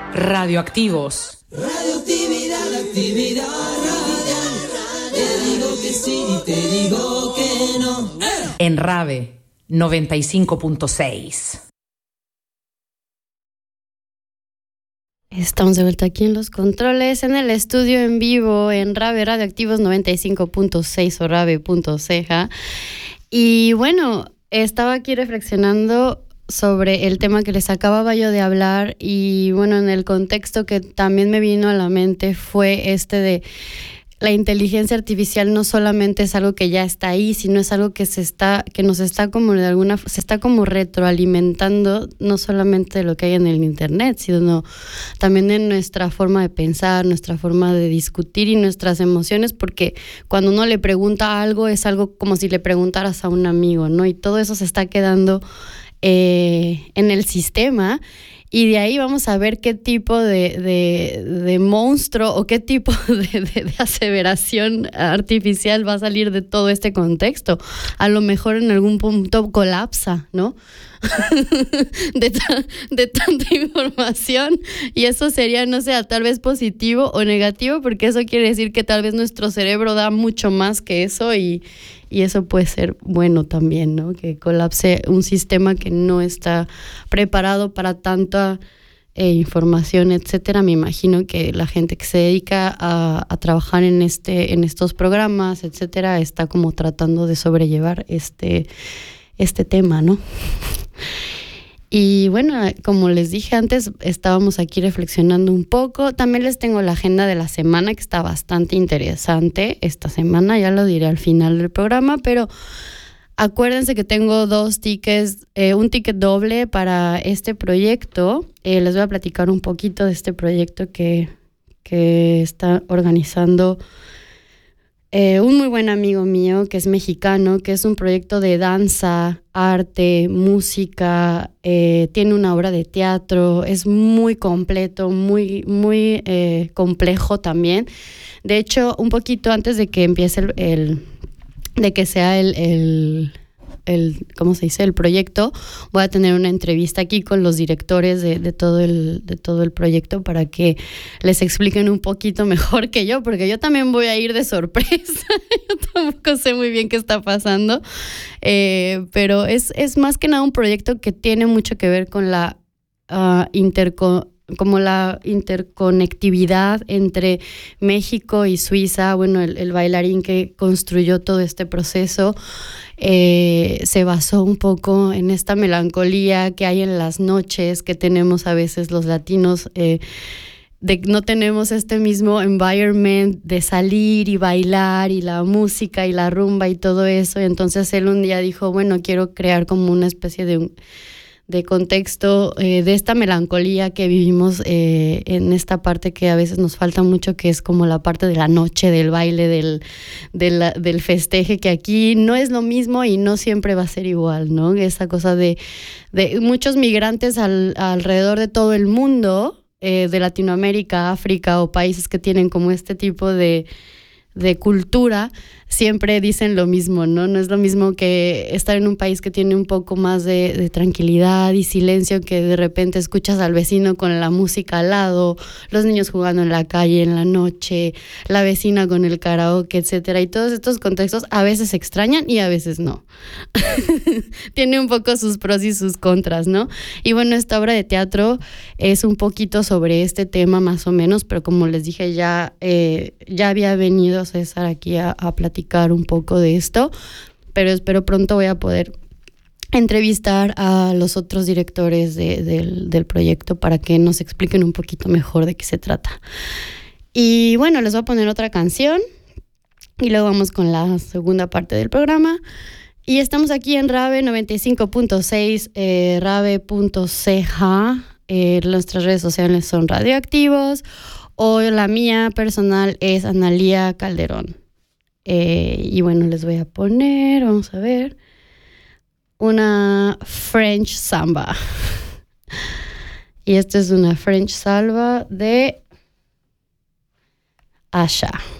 Radioactivos. Radioactividad, actividad radial. Te digo que sí, te digo que no. En Rave 95.6. Estamos de vuelta aquí en los controles, en el estudio en vivo, en Rave Radioactivos 95.6 o Rave.ceja. Y bueno, estaba aquí reflexionando sobre el tema que les acababa yo de hablar y bueno, en el contexto que también me vino a la mente fue de la inteligencia artificial no solamente es algo que ya está ahí, sino es algo que se está como retroalimentando, no solamente de lo que hay en el internet, sino también en nuestra forma de pensar, nuestra forma de discutir y nuestras emociones, porque cuando uno le pregunta algo es algo como si le preguntaras a un amigo, ¿no? Y todo eso se está quedando en el sistema. Y de ahí vamos a ver qué tipo de monstruo o qué tipo de aseveración artificial va a salir de todo este contexto. A lo mejor en algún punto colapsa, ¿no? de tanta información. Y eso sería, no sé, tal vez positivo o negativo, porque eso quiere decir que tal vez nuestro cerebro da mucho más que eso y eso puede ser bueno también, ¿no? Que colapse un sistema que no está preparado para tanta información, etcétera. Me imagino que la gente que se dedica a trabajar en estos programas, etcétera, está como tratando de sobrellevar este tema, ¿no? Y bueno, como les dije antes, estábamos aquí reflexionando un poco. También les tengo la agenda de la semana, que está bastante interesante esta semana, ya lo diré al final del programa, pero acuérdense que tengo 2 tickets, un ticket doble para este proyecto. Les voy a platicar un poquito de este proyecto que está organizando un muy buen amigo mío que es mexicano, que es un proyecto de danza, arte, música, tiene una obra de teatro, es muy completo, muy complejo también. De hecho, un poquito antes de que empiece de que sea ¿cómo se dice? El proyecto, voy a tener una entrevista aquí con los directores de todo el proyecto para que les expliquen un poquito mejor que yo, porque yo también voy a ir de sorpresa. Yo tampoco sé muy bien qué está pasando, pero es más que nada un proyecto que tiene mucho que ver con la interconectividad entre México y Suiza. Bueno, el bailarín que construyó todo este proceso se basó un poco en esta melancolía que hay en las noches que tenemos a veces los latinos, no tenemos este mismo environment de salir y bailar y la música y la rumba y todo eso. Y entonces él un día dijo, bueno, quiero crear como una especie de contexto de esta melancolía que vivimos en esta parte que a veces nos falta mucho, que es como la parte de la noche, del baile, del festeje, que aquí no es lo mismo y no siempre va a ser igual, ¿no? Esa cosa de muchos migrantes alrededor de todo el mundo, de Latinoamérica, África o países que tienen como este tipo de cultura, siempre dicen lo mismo, ¿no? No es lo mismo que estar en un país que tiene un poco más de tranquilidad y silencio, que de repente escuchas al vecino con la música al lado, los niños jugando en la calle en la noche, la vecina con el karaoke, etcétera. Y todos estos contextos a veces se extrañan y a veces no. Tiene un poco sus pros y sus contras, ¿no? Y bueno, esta obra de teatro es un poquito sobre este tema más o menos, pero como les dije, ya había venido César aquí a platicar un poco de esto, pero espero pronto voy a poder entrevistar a los otros directores del proyecto para que nos expliquen un poquito mejor de qué se trata. Y bueno, les voy a poner otra canción y luego vamos con la segunda parte del programa. Y estamos aquí en Rave 95.6, Rave.ceja. Nuestras redes sociales son Radioactivos, o la mía personal es Analía Calderón. Y bueno, les voy a poner, vamos a ver, una French Samba. Y esta es una French Samba de Asha.